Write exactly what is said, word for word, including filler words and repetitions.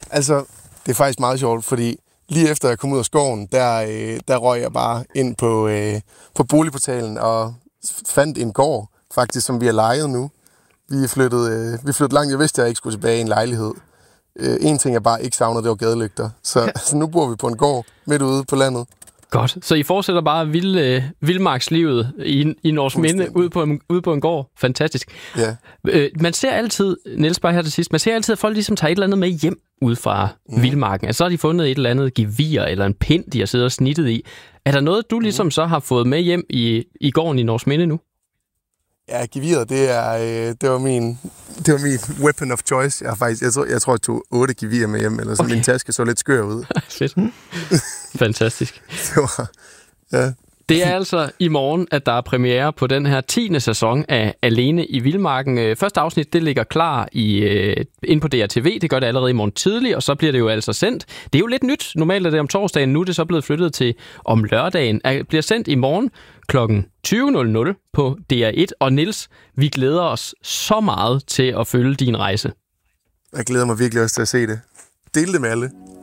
Altså, det er faktisk meget sjovt, fordi lige efter jeg kom ud af skoven, der, øh, der røg jeg bare ind på, øh, på boligportalen og fandt en gård, faktisk, som vi har lejet nu. Vi flyttede, øh, vi flyttede langt. Jeg vidste, at jeg ikke skulle tilbage i en lejlighed. Øh, en ting, jeg bare ikke savnede, det var gadelygter. Så, ja. så nu bor vi på en gård midt ude på landet. Godt. Så I fortsætter bare vild, øh, vildmarkslivet i, i Nordsminde ude på, en, ude på en gård. Fantastisk. Ja. Øh, man ser altid, Niels, bare her til sidst, man ser altid, at folk ligesom tager et eller andet med hjem ud fra mm. vildmarken. Altså, så har de fundet et eller andet gevir eller en pind, de har siddet og snittet i. Er der noget, du ligesom mm. så har fået med hjem i, i gården i Nordsminde nu? Ja, geviret, det er øh, det var min det var min weapon of choice. Jeg har faktisk jeg tror jeg tror jeg tog otte gevirer med hjem, eller så okay. Min taske så lidt skør ud. Fedt. Fantastisk. Det var ja. Det er altså i morgen, at der er premiere på den her tiende sæson af Alene i Vildmarken. Første afsnit, det ligger klar i, øh, ind på D R T V. Det gør det allerede i morgen tidlig, og så bliver det jo altså sendt. Det er jo lidt nyt. Normalt er det om torsdagen. Nu er det så blevet flyttet til om lørdagen. Det bliver sendt i morgen klokken tyve nul nul på D R et. Og Niels, vi glæder os så meget til at følge din rejse. Jeg glæder mig virkelig også til at se det. Del det med alle.